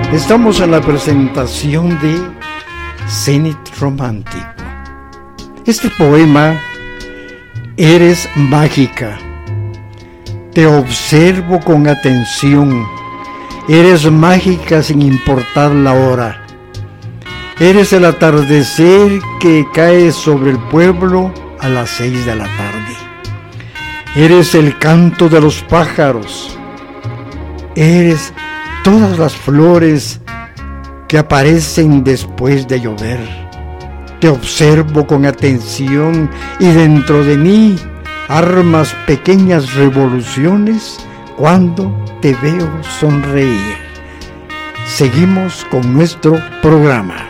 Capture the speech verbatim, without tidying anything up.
Estamos en la presentación de Zenit Romántico. Este poema, eres mágica. Te observo con atención. Eres mágica sin importar la hora. Eres el atardecer que cae sobre el pueblo a las seis de la tarde. Eres el canto de los pájaros. Eres todas las flores que aparecen después de llover. Te observo con atención y dentro de mí armas pequeñas revoluciones cuando te veo sonreír. Seguimos con nuestro programa.